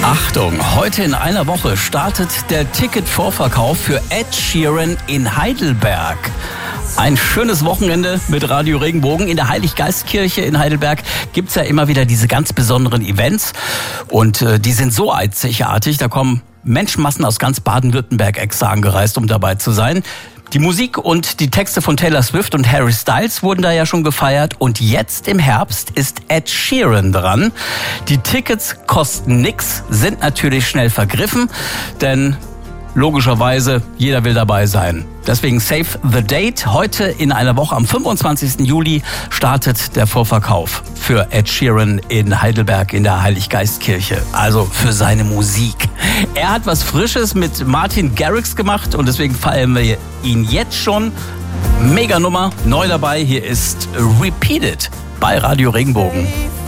Achtung, heute in einer Woche startet der Ticketvorverkauf für Ed Sheeran in Heidelberg. Ein schönes Wochenende mit Radio Regenbogen. In der Heiliggeistkirche in Heidelberg gibt's ja immer wieder diese ganz besonderen Events. Und die sind so einzigartig, da kommen Menschenmassen aus ganz Baden-Württemberg extra angereist, um dabei zu sein. Die Musik und die Texte von Taylor Swift und Harry Styles wurden da ja schon gefeiert. Und jetzt im Herbst ist Ed Sheeran dran. Die Tickets kosten nix, sind natürlich schnell vergriffen, denn logischerweise, jeder will dabei sein. Deswegen save the date. Heute in einer Woche, am 25. Juli, startet der Vorverkauf für Ed Sheeran in Heidelberg in der Heiliggeistkirche. Also für seine Musik. Er hat was Frisches mit Martin Garrix gemacht und deswegen feiern wir ihn jetzt schon. Mega Nummer, neu dabei. Hier ist Repeat It bei Radio Regenbogen.